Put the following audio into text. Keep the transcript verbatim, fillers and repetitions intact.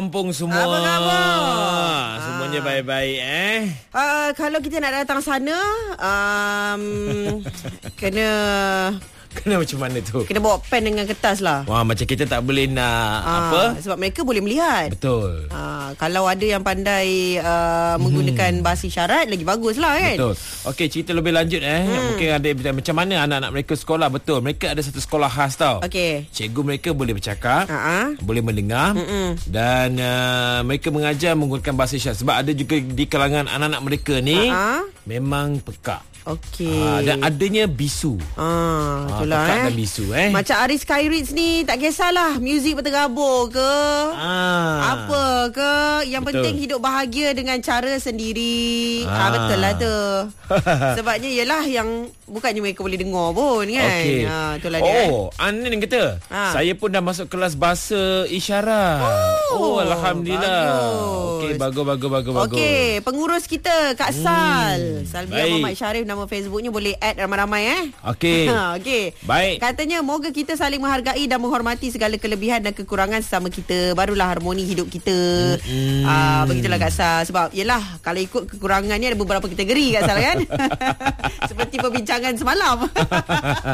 Kampung semua. Apa khabar? Semuanya ha. baik-baik eh. Uh, kalau kita nak datang sana, um, kena Kena macam mana tu? Kena bawa pen dengan kertas lah. Wah, macam kita tak boleh nak uh, apa? Sebab mereka boleh melihat. Betul. Uh, kalau ada yang pandai uh, menggunakan hmm. bahasa isyarat, lagi bagus lah kan. Betul. Okey, cerita lebih lanjut eh. Hmm. Mungkin ada macam mana anak-anak mereka sekolah. Betul. Mereka ada satu sekolah khas tau. Okey. Cikgu mereka boleh bercakap, uh-huh. boleh mendengar, uh-uh. dan uh, mereka mengajar menggunakan bahasa isyarat. Sebab ada juga di kalangan anak-anak mereka ni uh-huh. memang pekak. Okey. Ah, dan adanya bisu. Ah, itulah ah, eh. Dan bisu eh. Macam Aris Khairits ni tak kisahlah muzik berterabur ke. Ah. Apa ke, yang betul. Penting hidup bahagia dengan cara sendiri. Ah, ah betul lah tu. Sebabnya ialah yang bukannya mereka boleh dengar pun kan. Okay. Ah, itulah dia. Oh, Anin yang kata, ah. saya pun dah masuk kelas bahasa isyarat. Oh, oh alhamdulillah. Okey, bagus bagus bagus bagus. Okey, pengurus kita Kak Sal. Hmm. Salvia Muhammad Syarif, nama Facebooknya, boleh add ramai-ramai eh. Okey. Okey. Baik. Katanya moga kita saling menghargai dan menghormati segala kelebihan dan kekurangan sesama kita. Barulah harmoni hidup kita. Hmm. Ah, begitulah Kak Sal. Sebab yelah, kalau ikut kekurangan ni ada beberapa kategori Kak Sal kan. Seperti perbincangan semalam.